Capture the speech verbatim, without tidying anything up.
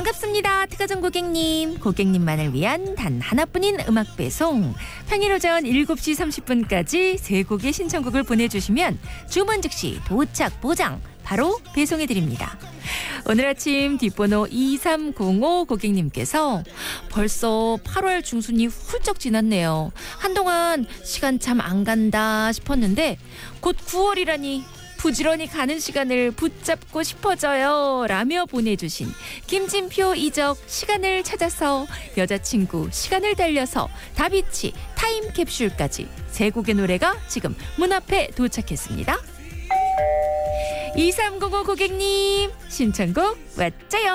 반갑습니다. 특가정 고객님. 고객님만을 위한 단 하나뿐인 음악 배송. 평일 오전 일곱 시 삼십 분까지 세 곡의 신청곡을 보내주시면 주문 즉시 도착 보장 바로 배송해드립니다. 오늘 아침 뒷번호 이삼공오 고객님께서 벌써 팔월 중순이 훌쩍 지났네요. 한동안 시간 참 안 간다 싶었는데 곧 구월이라니 부지런히 가는 시간을 붙잡고 싶어져요 라며 보내주신 김진표 이적 시간을 찾아서 여자친구 시간을 달려서 다비치 타임캡슐까지 세 곡의 노래가 지금 문 앞에 도착했습니다. 이삼공오 고객님 신청곡 왔죠요.